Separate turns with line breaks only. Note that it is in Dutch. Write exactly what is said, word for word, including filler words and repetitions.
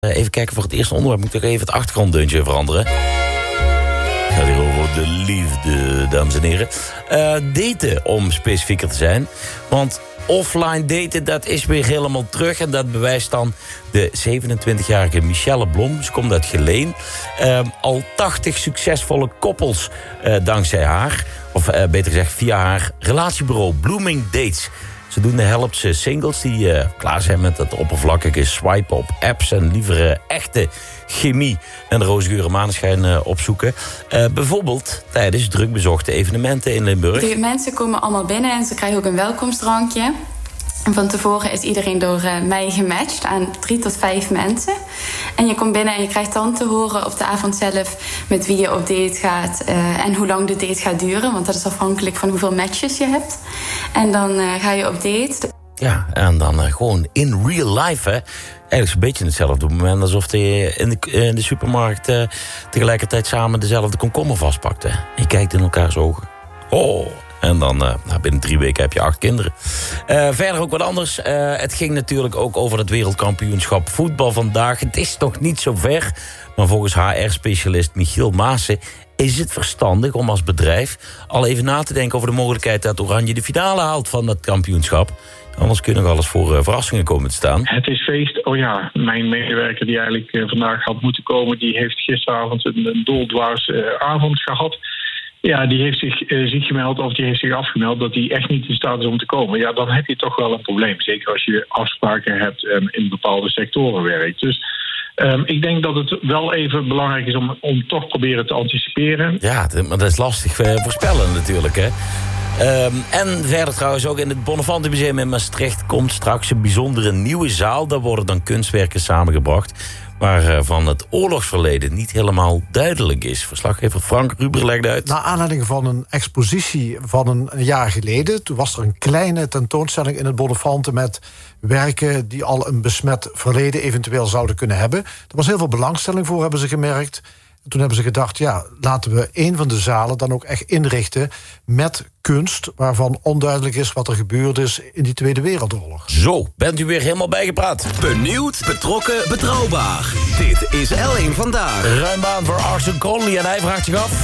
Even kijken voor het eerste onderwerp. Moet ik even het achtergronddeuntje veranderen. Het gaat hier over de liefde, dames en heren. Uh, daten, om specifieker te zijn. Want offline daten, dat is weer helemaal terug. En dat bewijst dan de zevenentwintigjarige Michelle Blom. Ze komt uit Geleen. Uh, al tachtig succesvolle koppels uh, dankzij haar. Of uh, beter gezegd via haar relatiebureau Blooming Dates. Zodoende helpt ze singles die uh, klaar zijn met het oppervlakkige swipen op apps en liever uh, echte chemie en de roze geur en maneschijn uh, opzoeken. Uh, bijvoorbeeld tijdens druk bezochte evenementen in Limburg.
De mensen komen allemaal binnen en ze krijgen ook een welkomstdrankje. En van tevoren is iedereen door uh, mij gematcht aan drie tot vijf mensen. En je komt binnen en je krijgt dan te horen op de avond zelf met wie je op date gaat uh, en hoe lang de date gaat duren. Want dat is afhankelijk van hoeveel matches je hebt. En dan uh, ga je op date.
Ja, en dan uh, gewoon in real life, hè. Eigenlijk een beetje hetzelfde moment alsof je in de, in de supermarkt uh, tegelijkertijd samen dezelfde komkommer vastpakte. Je kijkt in elkaars ogen. Oh. En dan uh, nou, binnen drie weken heb je acht kinderen. Uh, verder ook wat anders. Uh, het ging natuurlijk ook over het wereldkampioenschap voetbal vandaag. Het is nog niet zo ver. Maar volgens H R-specialist Michiel Maassen is het verstandig om als bedrijf al even na te denken over de mogelijkheid dat Oranje de finale haalt van dat kampioenschap. Anders kunnen we wel eens voor uh, verrassingen komen te staan.
Het is feest. Oh ja, mijn medewerker die eigenlijk uh, vandaag had moeten komen, die heeft gisteravond een, een doldwaars uh, avond gehad. Ja, die heeft zich uh, ziek gemeld of die heeft zich afgemeld dat hij echt niet in staat is om te komen. Ja, dan heb je toch wel een probleem. Zeker als je afspraken hebt en in bepaalde sectoren werkt. Dus um, ik denk dat het wel even belangrijk is om, om toch proberen te anticiperen.
Ja, maar dat is lastig uh, voorspellen natuurlijk, hè. Um, en verder trouwens ook in het Bonnefante Museum in Maastricht komt straks een bijzondere nieuwe zaal. Daar worden dan kunstwerken samengebracht waarvan het oorlogsverleden niet helemaal duidelijk is. Verslaggever Frank Ruber legt uit.
Na aanleiding van een expositie van een jaar geleden, toen was er een kleine tentoonstelling in het Bonnefante met werken die al een besmet verleden eventueel zouden kunnen hebben. Er was heel veel belangstelling voor, hebben ze gemerkt. En toen hebben ze gedacht, ja, laten we een van de zalen dan ook echt inrichten met kunst waarvan onduidelijk is wat er gebeurd is in die Tweede Wereldoorlog.
Zo, bent u weer helemaal bijgepraat.
Benieuwd, betrokken, betrouwbaar. Dit is L één Vandaag.
Ruim baan voor Arsen Conley en hij vraagt zich af.